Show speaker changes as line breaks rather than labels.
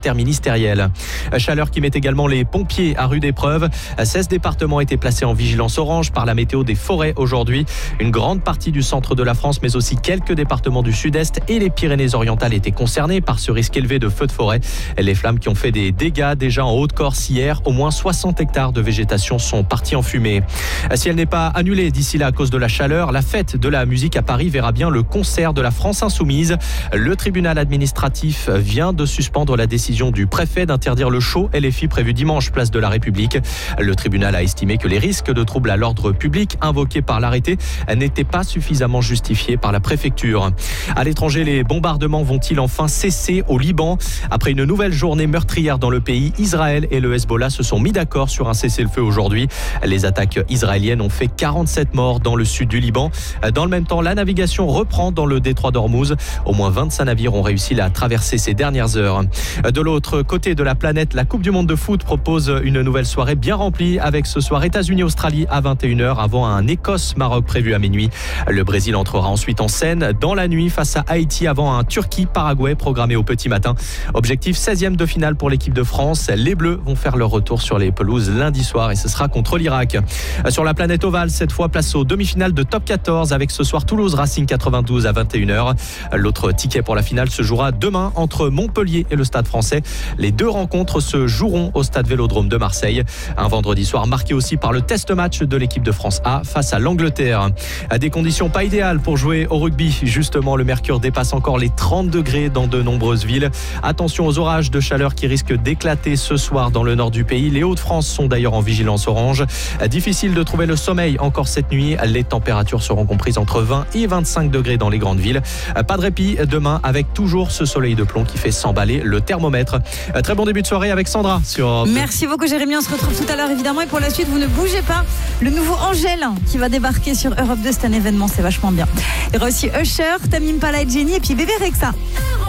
interministérielle. Chaleur qui met également les pompiers à rude épreuve. 16 départements étaient placés en vigilance orange par la météo des forêts aujourd'hui. Une grande partie du centre de la France, mais aussi quelques départements du sud-est et les Pyrénées-Orientales étaient concernés par ce risque élevé de feux de forêt. Les flammes qui ont fait des dégâts déjà en Haute-Corse hier. Au moins 60 hectares de végétation sont partis en fumée. Si elle n'est pas annulée d'ici là à cause de la chaleur, la fête de la musique à Paris verra bien le concert de la France Insoumise. Le tribunal administratif vient de suspendre la décision du préfet d'interdire le show LFI prévu dimanche place de la République. Le tribunal a estimé que les risques de troubles à l'ordre public invoqués par l'arrêté n'étaient pas suffisamment justifiés par la préfecture. À l'étranger, les bombardements vont-ils enfin cesser au Liban ? Après une nouvelle journée meurtrière dans le pays, Israël et le Hezbollah se sont mis d'accord sur un cessez-le-feu aujourd'hui. Les attaques israéliennes ont fait 47 morts dans le sud du Liban. Dans le même temps, la navigation reprend dans le détroit d'Ormuz. Au moins 25 navires ont réussi à traverser ces dernières heures. De l'autre côté de la planète, la Coupe du Monde de foot propose une nouvelle soirée bien remplie avec ce soir États-Unis-Australie à 21h avant un Écosse-Maroc prévu à minuit. Le Brésil entrera ensuite en scène dans la nuit face à Haïti avant un Turquie-Paraguay programmé au petit matin. Objectif 16e de finale pour l'équipe de France. Les Bleus vont faire leur retour sur les pelouses lundi soir et ce sera contre l'Irak. Sur la planète ovale, cette fois place aux demi-finales de top 14 avec ce soir Toulouse Racing 92 à 21h. L'autre ticket pour la finale se jouera demain entre Montpellier et le Stade français. Les deux rencontres se joueront au Stade Vélodrome de Marseille. Un vendredi soir marqué aussi par le test match de l'équipe de France A face à l'Angleterre. À des conditions pas idéales pour jouer au rugby. Justement, le mercure dépasse encore les 30 degrés dans de nombreuses villes. Attention aux orages de chaleur qui risquent d'éclater ce soir dans le nord du pays. Les Hauts-de-France sont d'ailleurs en vigilance orange. Difficile de trouver le sommeil encore cette nuit. Les températures seront comprises entre 20 et 25 degrés dans les grandes villes. Pas de répit demain avec toujours ce soleil de plomb qui fait s'emballer le thermomètre. Très bon début de soirée avec Sandra sur Europe 2.
Merci beaucoup Jérémy, on se retrouve tout à l'heure évidemment et pour la suite vous ne bougez pas, le nouveau Angèle qui va débarquer sur Europe 2, c'est un événement, c'est vachement bien. Il y aura aussi Usher, Tamim Pala et Jenny et puis bébé Rexa.